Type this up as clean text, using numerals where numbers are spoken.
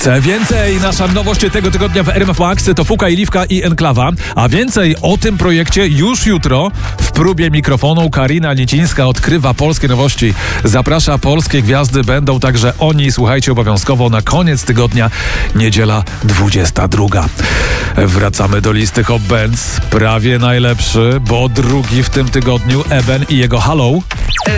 Więcej, nasza nowość tego tygodnia w RMF Max to Fuka i Liwka i Enklawa, a więcej o tym projekcie już jutro. W próbie mikrofonu Karina Nicińska odkrywa polskie nowości. Zaprasza polskie gwiazdy, będą także oni. Słuchajcie obowiązkowo na koniec tygodnia, niedziela 22. Wracamy do listy Hot Bands. Prawie najlepszy, bo drugi w tym tygodniu Eben i jego Hello.